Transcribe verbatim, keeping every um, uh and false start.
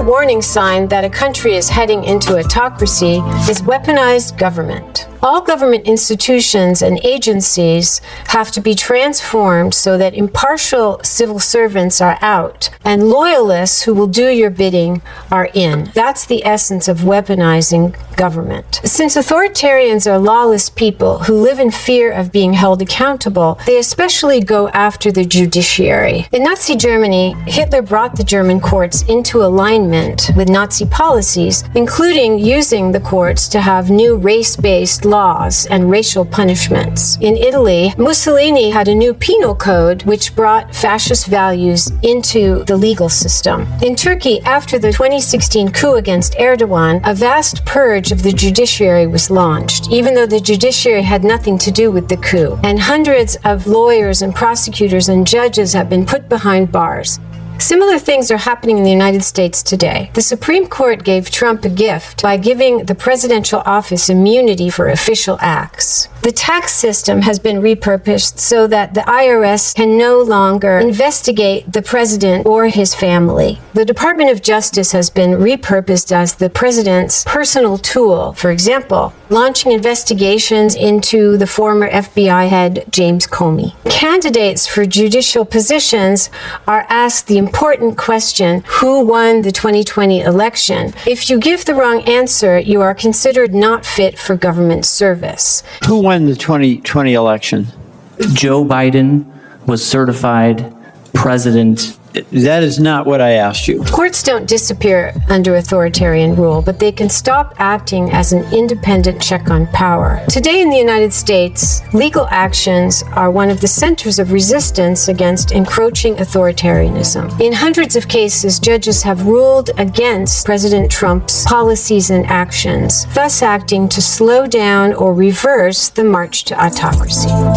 warning sign that a country is heading into autocracy is weaponized government. All government institutions and agencies have to be transformed so that impartial civil servants are out and loyalists who will do your bidding are in. That's the essence of weaponizing government. Since authoritarians are lawless people who live in fear of being held accountable, they especially go after the judiciary. In Nazi Germany, Hitler brought the German courts into alignment with Nazi policies, including using the courts to have new race-based laws and racial punishments. In Italy, Mussolini had a new penal code which brought fascist values into the legal system. In Turkey, after the twenty sixteen coup against Erdogan, a vast purge of the judiciary was launched, even though the judiciary had nothing to do with the coup. And hundreds of lawyers and prosecutors and judges have been put behind bars. Similar things are happening in the United States today. The Supreme Court gave Trump a gift by giving the presidential office immunity for official acts. The tax system has been repurposed so that the I R S can no longer investigate the president or his family. The Department of Justice has been repurposed as the president's personal tool. For example, launching investigations into the former F B I head James Comey. Candidates for judicial positions are asked the important question, who won the twenty twenty election? If you give the wrong answer, you are considered not fit for government service. Who won the twenty twenty election? Joe Biden was certified president. That is not what I asked you. Courts don't disappear under authoritarian rule, but they can stop acting as an independent check on power. Today in the United States, legal actions are one of the centers of resistance against encroaching authoritarianism. In hundreds of cases, judges have ruled against President Trump's policies and actions, thus acting to slow down or reverse the march to autocracy.